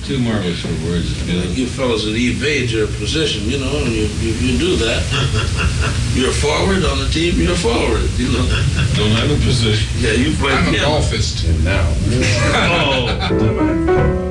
Too marvelous for words. You fellas that evade your position, you know, and you do that. You're a forward on the team, you're a forward, you know. Don't have a position. Yeah, you play. I'm a golfist. And now. Oh.